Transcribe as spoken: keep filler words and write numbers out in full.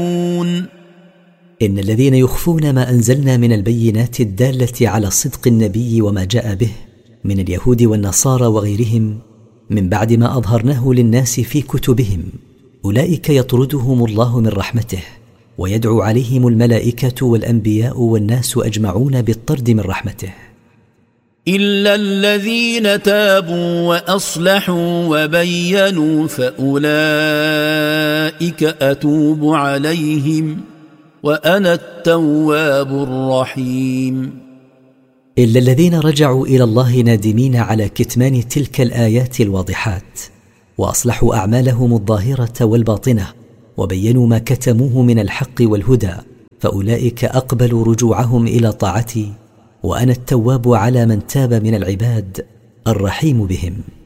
إن الذين يخفون ما أنزلنا من البينات الدالة على صدق النبي وما جاء به من اليهود والنصارى وغيرهم من بعد ما أظهرناه للناس في كتبهم، أولئك يطردهم الله من رحمته ويدعو عليهم الملائكة والأنبياء والناس أجمعون بالطرد من رحمته، إلا الذين تابوا وأصلحوا وبينوا فأولئك أتوب عليهم وأنا التواب الرحيم. إلا الذين رجعوا إلى الله نادمين على كتمان تلك الآيات الواضحات وأصلحوا أعمالهم الظاهرة والباطنة وبينوا ما كتموه من الحق والهدى، فأولئك أقبلوا رجوعهم إلى طاعتي وأنا التواب على من تاب من العباد الرحيم بهم.